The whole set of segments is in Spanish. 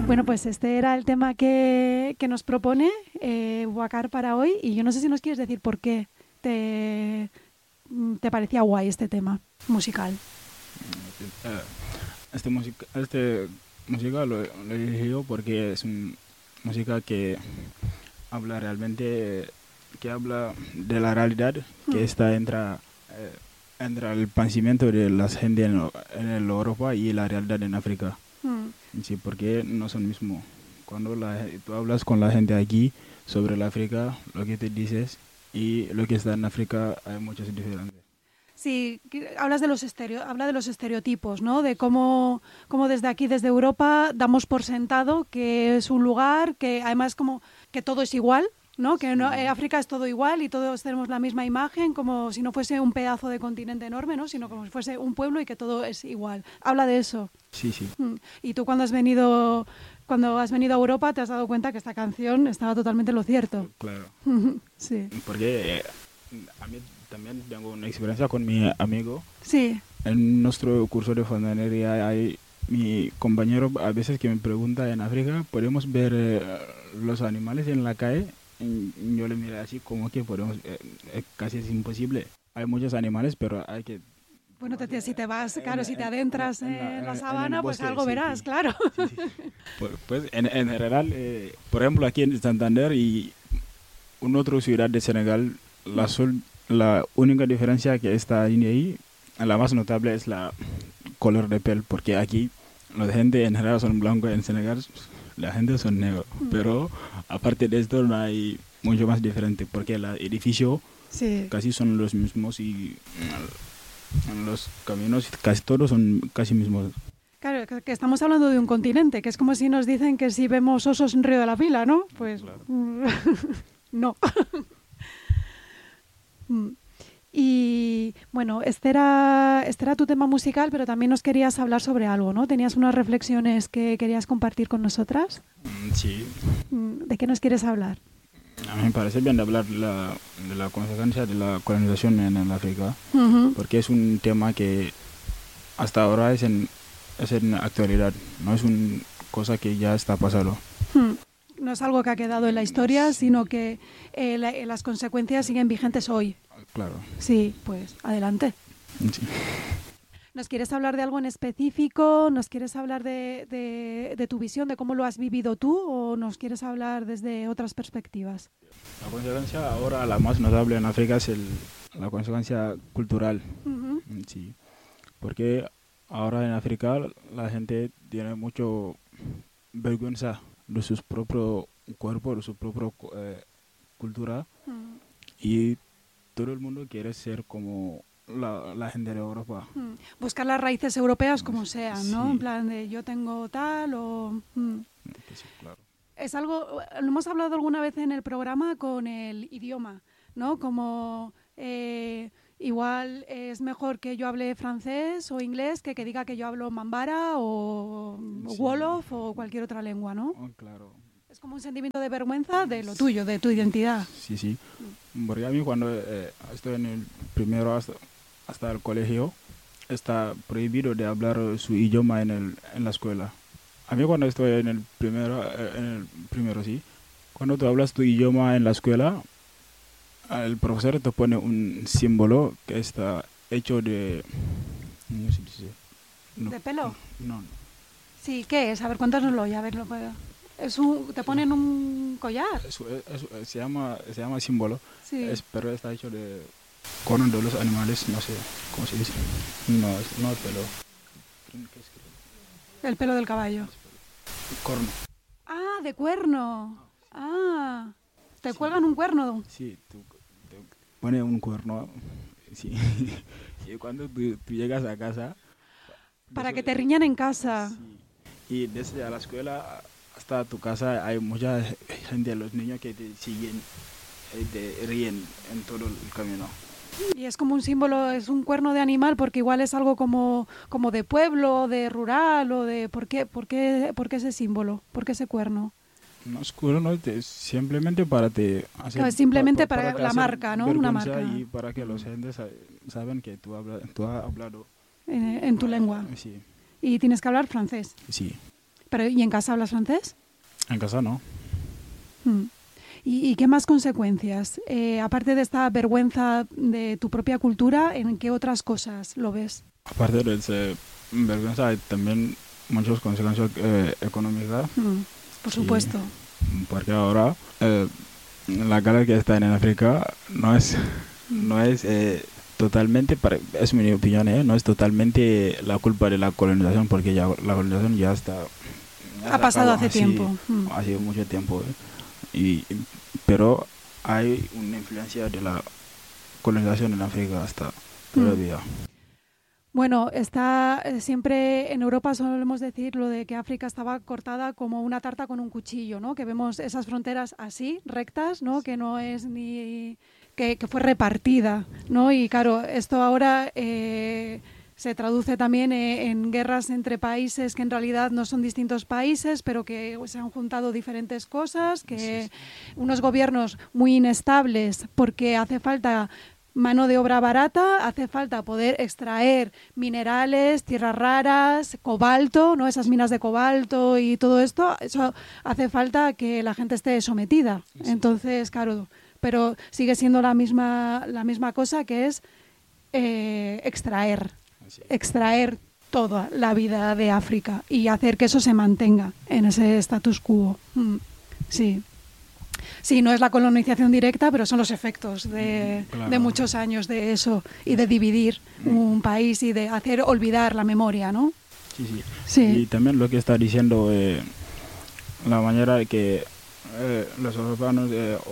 Bueno, pues este era el tema que nos propone Bubacar para hoy, y yo no sé si nos quieres decir por qué te parecía guay este tema musical. Este música lo elegí yo porque es una música que habla realmente, que habla de la realidad que está entre el pensamiento de la gente en Europa y la realidad en África. Sí, porque no son mismo. Cuando tú hablas con la gente aquí sobre el África, lo que te dices y lo que está en África hay muchas diferencias. Sí, habla de los estereotipos, ¿no? De cómo desde aquí, desde Europa, damos por sentado que es un lugar que además como que todo es igual, ¿no? Que no, África es todo igual y todos tenemos la misma imagen, como si no fuese un pedazo de continente enorme, ¿no? Sino como si fuese un pueblo y que todo es igual. Habla de eso. Sí, sí. Y tú cuando has venido a Europa te has dado cuenta que esta canción estaba totalmente en lo cierto. Claro. Sí. Porque a mí también tengo una experiencia con mi amigo. Sí. En nuestro curso de fontanería hay mi compañero a veces que me pregunta en África, ¿podemos ver los animales en la calle? Y yo le miré así como que podemos, casi es imposible. Hay muchos animales, pero hay que... Bueno, si te vas, claro, si te adentras en la sabana, pues bosque, algo sí, verás, sí. claro. Sí, sí. Pues en general, por ejemplo, aquí en Santander y en otra ciudad de Senegal, la única diferencia que está ahí, la más notable es la color de piel, porque aquí la gente en general son blancos, en Senegal la gente son negros, pero aparte de esto no hay mucho más diferente, porque los edificios casi son los mismos y los caminos casi todos son casi mismos. Claro, que estamos hablando de un continente, que es como si nos dicen que si vemos osos en Río de la Pila, ¿no? Pues claro. No. Y bueno, este era tu tema musical, pero también nos querías hablar sobre algo, ¿no? ¿Tenías unas reflexiones que querías compartir con nosotras? Sí. ¿De qué nos quieres hablar? A mí me parece bien hablar de la consecuencia de la colonización en el África, porque es un tema que hasta ahora es en actualidad, no es una cosa que ya está pasando. No es algo que ha quedado en la historia, sino que las consecuencias siguen vigentes hoy. Claro. Sí, pues adelante. Sí. ¿Nos quieres hablar de algo en específico? ¿Nos quieres hablar de tu visión, de cómo lo has vivido tú? ¿O nos quieres hablar desde otras perspectivas? La consecuencia ahora, la más notable en África, es la consecuencia cultural. Sí. Porque ahora en África la gente tiene mucho vergüenza de su propio cuerpo, de su propia cultura. Y todo el mundo quiere ser como la gente de Europa. Buscar las raíces europeas como sean, ¿no? Sí. En plan de yo tengo tal o... Sí, claro. Es algo, lo hemos hablado alguna vez en el programa con el idioma, ¿no? Como igual es mejor que yo hable francés o inglés que diga que yo hablo mambara o wolof o cualquier otra lengua, ¿no? Oh, claro. Es como un sentimiento de vergüenza de lo tuyo, de tu identidad. Sí. Porque a mí cuando estoy en el primero hasta el colegio, está prohibido de hablar su idioma en la escuela. A mí cuando estoy en el primero sí, cuando tú hablas tu idioma en la escuela, el profesor te pone un símbolo que está hecho de... ¿Cómo se dice? No. ¿De pelo? No. Sí, ¿qué es? A ver, cuéntanoslo ya, a ver, lo puedo... ¿Te ponen un collar? Se llama símbolo, Sí. pero está hecho de corno de los animales, no sé cómo se dice. No es pelo. El pelo del caballo. Corno. Ah, de cuerno. Ah, te cuelgan un cuerno. Sí, te pone un cuerno. Sí. Y cuando tú llegas a casa... Para que te riñan en casa. Sí. Y desde a la escuela hasta tu casa hay mucha gente, los niños que te siguen, te ríen en todo el camino. Y es como un símbolo, es un cuerno de animal porque igual es algo como de pueblo, de rural o de... ¿Por qué ese símbolo? ¿Por qué ese cuerno? No es cuerno, simplemente para te hacer... Claro, simplemente para la marca, ¿no? Una marca. Y para que los gentes saben que tú has hablado. En tu lengua. Sí. Y tienes que hablar francés. Sí. Pero, ¿y en casa hablas francés? En casa no. ¿Y qué más consecuencias? Aparte de esta vergüenza de tu propia cultura, ¿en qué otras cosas lo ves? Aparte de esa vergüenza, hay también muchas consecuencias económicas. Por supuesto. Porque ahora la guerra que está en África no es totalmente, es mi opinión, no es totalmente la culpa de la colonización, porque ya la colonización ya está... Ha pasado hace tiempo. Hace mucho tiempo. Pero hay una influencia de la colonización en África hasta todavía. Bueno, está siempre en Europa solemos decir lo de que África estaba cortada como una tarta con un cuchillo, ¿no? Que vemos esas fronteras así, rectas, ¿no? Que no es ni... que fue repartida, ¿no? Y claro, esto ahora se traduce también en guerras entre países que en realidad no son distintos países, pero que se han juntado diferentes cosas, que unos gobiernos muy inestables porque hace falta mano de obra barata, hace falta poder extraer minerales, tierras raras, cobalto, ¿no? Esas minas de cobalto y todo esto, eso hace falta que la gente esté sometida. Entonces, claro, pero sigue siendo la misma cosa, que es extraer toda la vida de África y hacer que eso se mantenga en ese status quo. Sí. Sí, no es la colonización directa, pero son los efectos de muchos años de eso y de dividir un país y de hacer olvidar la memoria, ¿no? Sí. Y también lo que está diciendo, la manera que los europeos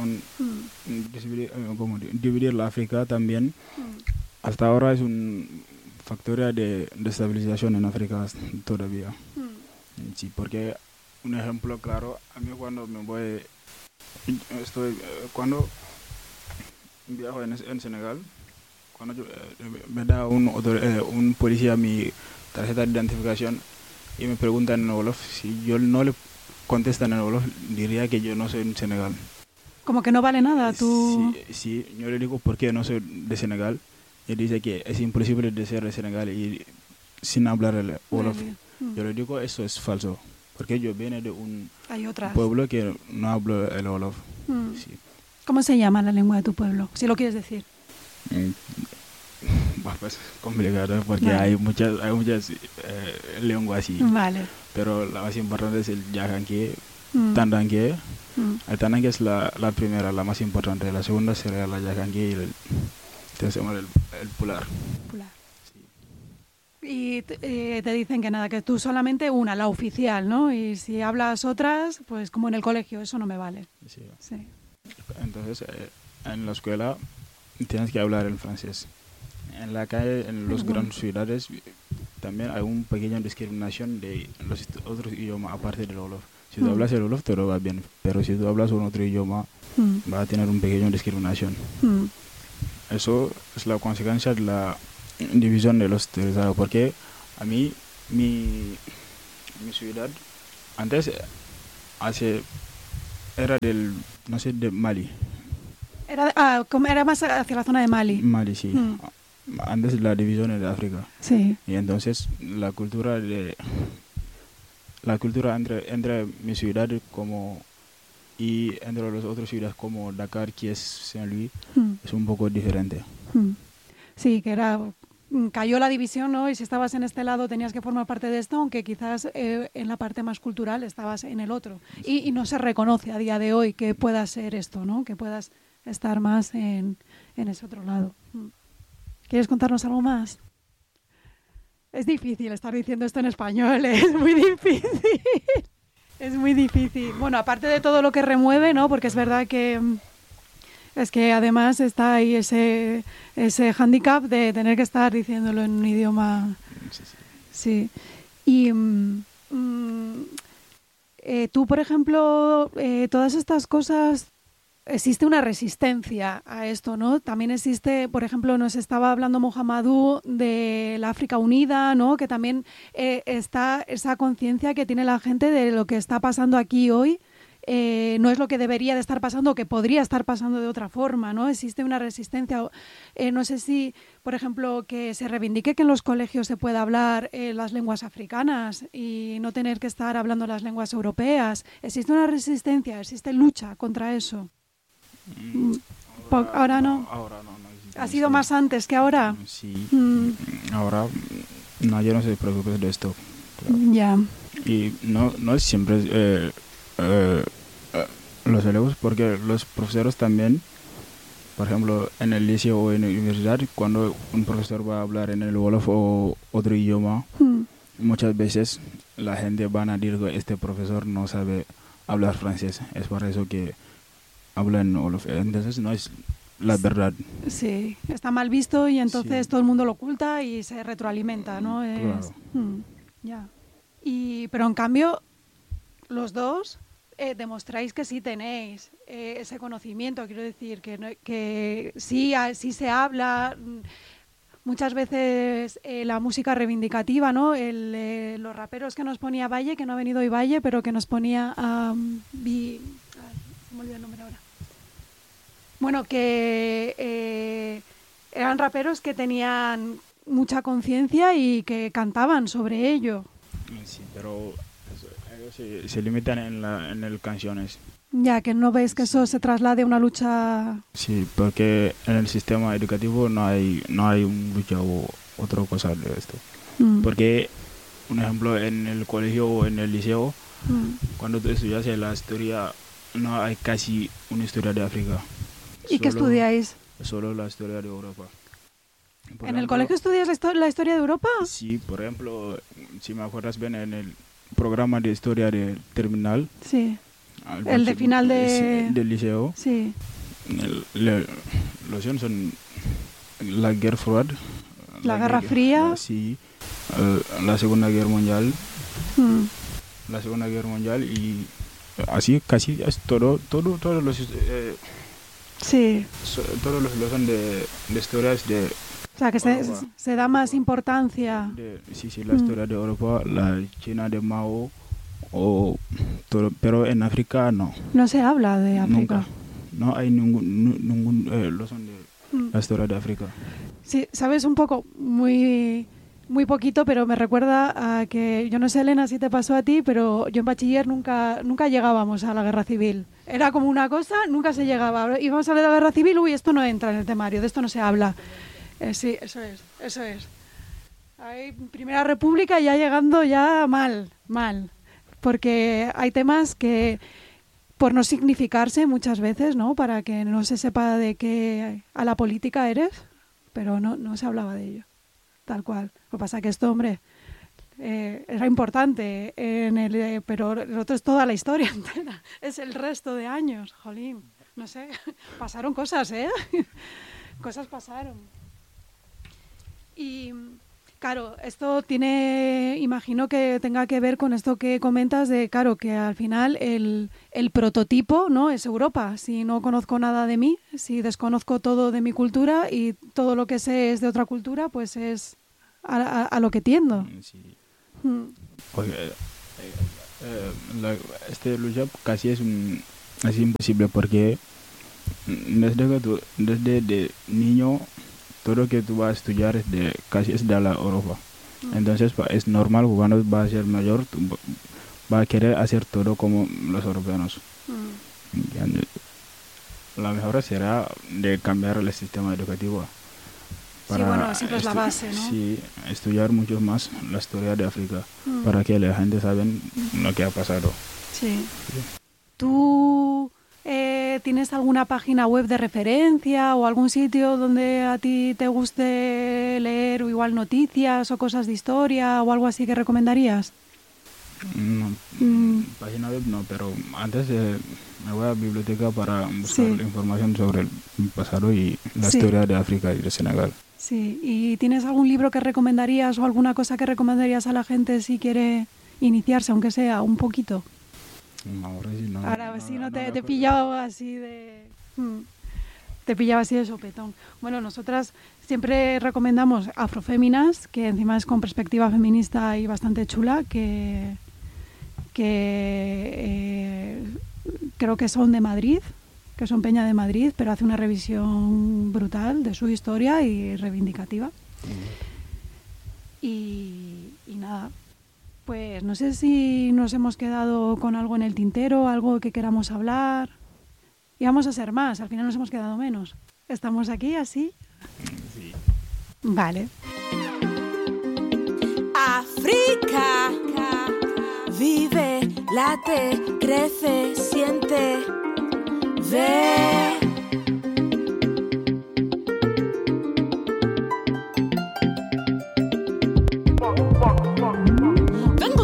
dividir la África también, hasta ahora es un factor de estabilización en África todavía. Sí, porque un ejemplo claro, a mí cuando cuando viajo en Senegal, cuando me da un policía mi tarjeta de identificación y me preguntan en Wolof, si yo no le contestan en Wolof, diría que yo no soy de Senegal. Como que no vale nada, tú... Sí, yo le digo por qué no soy de Senegal. Y dice que es imposible de ser de Senegal y sin hablar el Wolof. Yo le digo, eso es falso. Porque yo vengo de un pueblo que no hablo el Wolof. Sí. ¿Cómo se llama la lengua de tu pueblo? Si lo quieres decir. Pues complicado porque hay muchas lenguas así. Vale. Pero la más importante es el Yakanké, Tandanké. El Tandanké es la primera, la más importante. La segunda sería la Yakanké y el Pular. Sí. Y te dicen que nada, que tú solamente una, la oficial, ¿no? Y si hablas otras, pues como en el colegio, eso no me vale. Sí. Entonces, en la escuela tienes que hablar en francés. En la calle, en las grandes ciudades, también hay una pequeña discriminación de los otros idiomas aparte del Wolof. Si tú hablas el Wolof, todo va bien, pero si tú hablas un otro idioma, va a tener una pequeña discriminación. Eso es la consecuencia de la división de los territorios, porque a mí, mi ciudad, antes era de Mali. Era más hacia la zona de Mali. Mali, sí. Antes la división de África. Sí. Y entonces la cultura entre mi ciudad y entre las otras ciudades como Dakar, que es Saint-Louis, es un poco diferente. Sí, que cayó la división, ¿no? Y si estabas en este lado tenías que formar parte de esto, aunque quizás en la parte más cultural estabas en el otro. Y no se reconoce a día de hoy que pueda ser esto, ¿no? Que puedas estar más en ese otro lado. ¿Quieres contarnos algo más? Es difícil estar diciendo esto en español, es muy difícil. Es muy difícil. Bueno, aparte de todo lo que remueve, ¿no? Porque es verdad que es que además está ahí ese hándicap de tener que estar diciéndolo en un idioma. Sí. Y tú, por ejemplo, todas estas cosas, existe una resistencia a esto, ¿no? También existe, por ejemplo, nos estaba hablando Mohamedou de la África Unida, ¿no? Que también está esa conciencia que tiene la gente de lo que está pasando aquí hoy no es lo que debería de estar pasando o que podría estar pasando de otra forma, ¿no? Existe una resistencia. No sé si, por ejemplo, que se reivindique que en los colegios se pueda hablar las lenguas africanas y no tener que estar hablando las lenguas europeas. Existe una resistencia, existe lucha contra eso. Ahora no. Ahora no existe. ¿Ha sido más antes que ahora? Sí. Ahora nadie no se preocupa de esto. Claro. Ya. Y no es siempre los alumnos, porque los profesores también, por ejemplo, en el liceo o en la universidad, cuando un profesor va a hablar en el Wolof o otro idioma, muchas veces la gente van a decir que este profesor no sabe hablar francés. Es por eso que habla en Wolof. Entonces no es la verdad. Sí, está mal visto y entonces Sí. todo el mundo lo oculta y se retroalimenta, ¿no? Claro. Ya. Pero en cambio, los dos demostráis que sí tenéis ese conocimiento. Quiero decir que sí se habla. Muchas veces la música reivindicativa, ¿no? Los raperos que nos ponía Valle, que no ha venido hoy Valle, pero que nos ponía se me olvidó el nombre ahora. Bueno, que eran raperos que tenían mucha conciencia y que cantaban sobre ello. Sí, pero ellos se limitan en las canciones. Ya, que no veis que eso se traslade a una lucha. Sí, porque en el sistema educativo no hay un lucha o otra cosa de esto. Porque, un ejemplo, en el colegio o en el liceo, cuando tú estudias la historia, no hay casi una historia de África. ¿Y qué estudiáis? Solo la historia de Europa. ¿En el colegio estudias la historia de Europa? Sí, por ejemplo, si me acuerdas bien, en el programa de historia de terminal. Sí. El de final del liceo. Sí. Los son la Guerra Fría. La Guerra Fría. Sí. La Segunda Guerra Mundial. La Segunda Guerra Mundial y así casi es todos los sí. Todos los son de historias de. O sea, que se da más importancia. Sí, la historia de Europa, la China de Mao, o todo, pero en África no. No se habla de África. Nunca. No hay ningún lozón de la historia de África. Sí, sabes un poco, muy poquito, pero me recuerda a que, yo no sé, Elena, si te pasó a ti, pero yo en bachiller nunca llegábamos a la guerra civil. Era como una cosa, nunca se llegaba. Íbamos a hablar de la guerra civil, uy, esto no entra en el temario, de esto no se habla. Sí, eso es. Hay Primera República ya llegando ya mal. Porque hay temas que, por no significarse muchas veces, ¿no? Para que no se sepa de qué a la política eres, pero no se hablaba de ello, tal cual. Lo que pasa es que esto, hombre, era importante, pero el otro es toda la historia entera, es el resto de años, jolín, no sé, pasaron cosas, cosas pasaron. Y claro, esto imagino que tenga que ver con esto que comentas de, claro, que al final el prototipo, ¿no? Es Europa. Si no conozco nada de mí, si desconozco todo de mi cultura y todo lo que sé es de otra cultura, pues es a lo que tiendo. Sí. Este lucha casi es imposible porque desde de niño todo lo que tú vas a estudiar casi es de la Europa. Entonces es normal que cuando vas a ser mayor tú vas a querer hacer todo como los europeos. La mejor será de cambiar el sistema educativo. Sí, bueno, siempre es la base, ¿no? Sí, estudiar mucho más la historia de África para que la gente sabe lo que ha pasado. Sí. ¿Tú tienes alguna página web de referencia o algún sitio donde a ti te guste leer o igual noticias o cosas de historia o algo así que recomendarías? No, página web no, pero antes me voy a la biblioteca para buscar información sobre el pasado y la historia de África y de Senegal. Sí, ¿y tienes algún libro que recomendarías o alguna cosa que recomendarías a la gente si quiere iniciarse, aunque sea un poquito? Ahora sí no. Ahora sí no te pillaba así de... Te pillaba así de sopetón. Bueno, nosotras siempre recomendamos Afroféminas, que encima es con perspectiva feminista y bastante chula, que creo que son de Madrid, que son Peña de Madrid, pero hace una revisión brutal de su historia y reivindicativa. Y nada, pues no sé si nos hemos quedado con algo en el tintero, algo que queramos hablar. Y vamos a ser más, al final nos hemos quedado menos. ¿Estamos aquí así? Sí. Vale. África, vive, late, crece, siente, ve.